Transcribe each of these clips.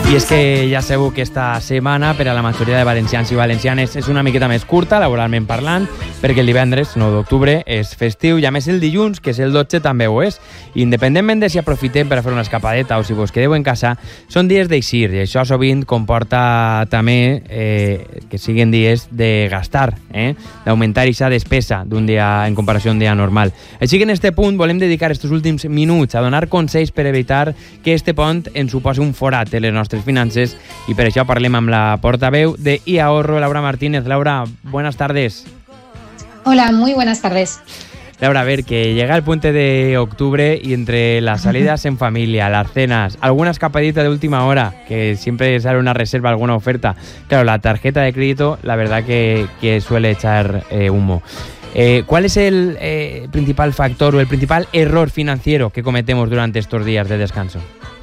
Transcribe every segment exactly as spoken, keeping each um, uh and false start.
I és que ja sabeu que esta setmana per a la majoria de valencians i valencianes és una miqueta més curta, laboralment parlant, perquè el divendres, nou d'octubre, és festiu i a més el dilluns, que és el dotze, també ho és. Independentment de si aprofitem per a fer una escapadeta o si vos quedeu en casa, són dies d'eixir i això sovint comporta també eh, que siguin dies de gastar, eh? d'augmentar aquesta despesa d'un dia en comparació a un dia normal. Així que en este punt volem dedicar estos últims minuts a donar consells per evitar que este pont ens suposi un forat en les nostres finances y por eso parlem amb la portaveu de iAhorro, Laura Martínez. Laura, buenas tardes. Hola, muy buenas tardes. Laura, a ver, que llega el puente de octubre y entre las salidas en familia, las cenas, alguna escapadita de última hora, que siempre sale una reserva, alguna oferta. Claro, la tarjeta de crédito, la verdad que, que suele echar eh, humo. Eh, ¿Cuál es el eh, principal factor o el principal error financiero que cometemos durante estos días de descanso?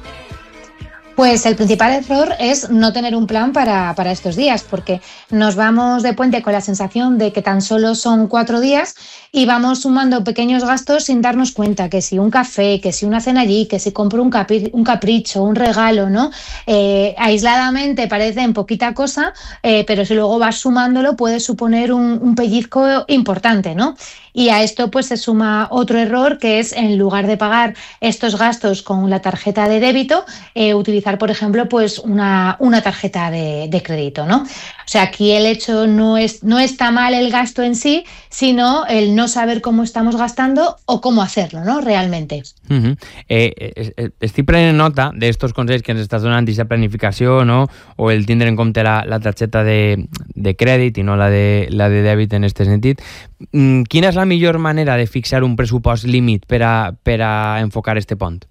Pues el principal error es no tener un plan para, para estos días, porque nos vamos de puente con la sensación de que tan solo son cuatro días y vamos sumando pequeños gastos sin darnos cuenta, que si un café, que si una cena allí, que si compro un, capri- un capricho, un regalo, ¿no? Eh, aisladamente parecen poquita cosa, eh, pero si luego vas sumándolo puede suponer un, un pellizco importante, ¿no? Y a esto pues se suma otro error, que es en lugar de pagar estos gastos con la tarjeta de débito, eh, utilizar, por ejemplo, pues una, una tarjeta de, de crédito, ¿no? O sea, aquí el hecho no es, no está mal el gasto en sí, sino el no saber cómo estamos gastando o cómo hacerlo, ¿no? Realmente. Uh-huh. Eh, eh, estic prenent nota d'estos consells que ens estàs donant, d'aquesta planificació, no? O el tindre en compte la, la targeta de, de crèdit i no la de, la de dèbit en aquest sentit. Quina és la millor manera de fixar un pressupost límit per a, per a enfocar este pont?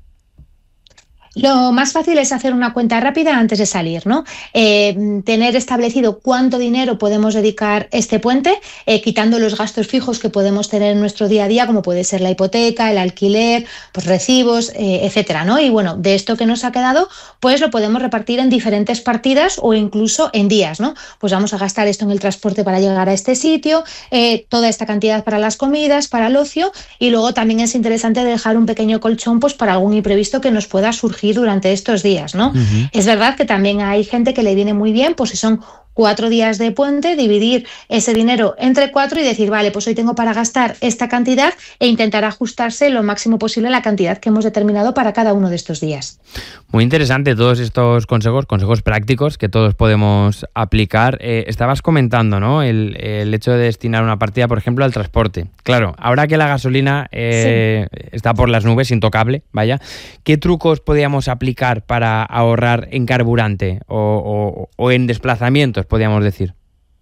Lo más fácil es hacer una cuenta rápida antes de salir, ¿no? Eh, tener establecido cuánto dinero podemos dedicar este puente, eh, quitando los gastos fijos que podemos tener en nuestro día a día, como puede ser la hipoteca, el alquiler, pues recibos, eh, etcétera, ¿no? Y bueno, de esto que nos ha quedado, pues lo podemos repartir en diferentes partidas o incluso en días, ¿no? Pues vamos a gastar esto en el transporte para llegar a este sitio, eh, toda esta cantidad para las comidas, para el ocio, y luego también es interesante dejar un pequeño colchón pues para algún imprevisto que nos pueda surgir durante estos días, ¿no? Uh-huh. Es verdad que también hay gente que le viene muy bien, pues si son cuatro días de puente, dividir ese dinero entre cuatro y decir, vale, pues hoy tengo para gastar esta cantidad e intentar ajustarse lo máximo posible a la cantidad que hemos determinado para cada uno de estos días. Muy interesante todos estos consejos, consejos prácticos que todos podemos aplicar. Eh, estabas comentando, ¿no? El, el hecho de destinar una partida, por ejemplo, al transporte. Claro, ahora que la gasolina eh, sí. está por las nubes, intocable, vaya, ¿qué trucos podríamos aplicar para ahorrar en carburante o, o, o en desplazamientos, podríamos decir?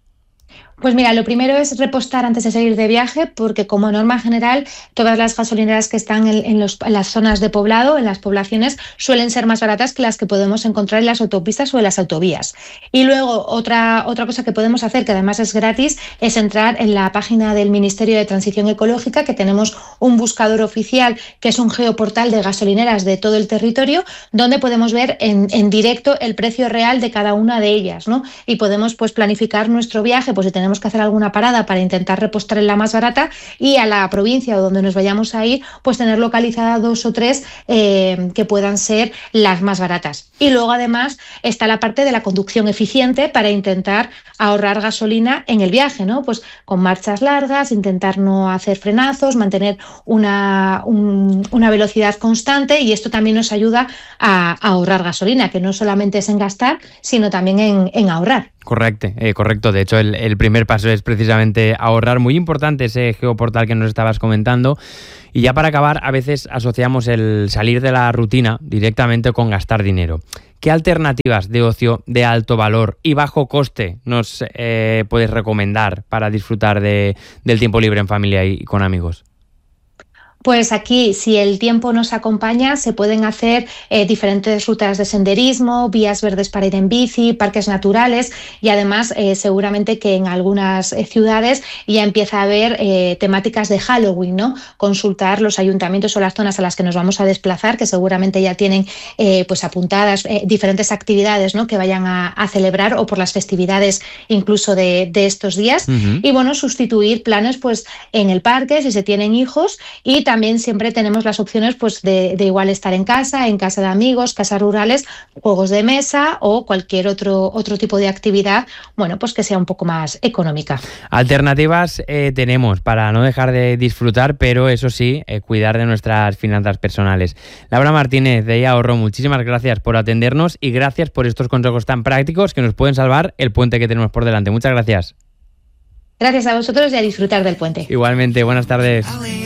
Pues mira, lo primero es repostar antes de salir de viaje, porque como norma general todas las gasolineras que están en, en, los, en las zonas de poblado, en las poblaciones, suelen ser más baratas que las que podemos encontrar en las autopistas o en las autovías. Y luego otra, otra cosa que podemos hacer, que además es gratis, es entrar en la página del Ministerio de Transición Ecológica, que tenemos un buscador oficial que es un geoportal de gasolineras de todo el territorio, donde podemos ver en, en directo el precio real de cada una de ellas, ¿no? Y podemos pues planificar nuestro viaje, pues si tenemos que hacer alguna parada para intentar repostar en la más barata, y a la provincia o donde nos vayamos a ir, pues tener localizada dos o tres eh, que puedan ser las más baratas. Y luego además está la parte de la conducción eficiente para intentar ahorrar gasolina en el viaje, ¿no? Pues con marchas largas, intentar no hacer frenazos, mantener una, un, una velocidad constante, y esto también nos ayuda a, a ahorrar gasolina, que no solamente es en gastar, sino también en, en ahorrar. Correcto, eh, correcto. De hecho, el, el primer paso es precisamente ahorrar. Muy importante ese geoportal que nos estabas comentando. Y ya para acabar, a veces asociamos el salir de la rutina directamente con gastar dinero. ¿Qué alternativas de ocio de alto valor y bajo coste nos eh, puedes recomendar para disfrutar de, del tiempo libre en familia y con amigos? Pues aquí, si el tiempo nos acompaña, se pueden hacer eh, diferentes rutas de senderismo, vías verdes para ir en bici, parques naturales, y además eh, seguramente que en algunas eh, ciudades ya empieza a haber eh, temáticas de Halloween, ¿no? Consultar los ayuntamientos o las zonas a las que nos vamos a desplazar, que seguramente ya tienen eh, pues apuntadas eh, diferentes actividades, ¿no? Que vayan a, a celebrar, o por las festividades incluso de, de estos días. Uh-huh. Y bueno, sustituir planes pues en el parque si se tienen hijos, y también también siempre tenemos las opciones pues, de, de igual estar en casa, en casa de amigos, casas rurales, juegos de mesa o cualquier otro, otro tipo de actividad, bueno, pues que sea un poco más económica. Alternativas eh, tenemos para no dejar de disfrutar, pero eso sí, eh, cuidar de nuestras finanzas personales. Laura Martínez, de Ahorro, muchísimas gracias por atendernos y gracias por estos consejos tan prácticos que nos pueden salvar el puente que tenemos por delante. Muchas gracias. Gracias a vosotros y a disfrutar del puente. Igualmente, buenas tardes.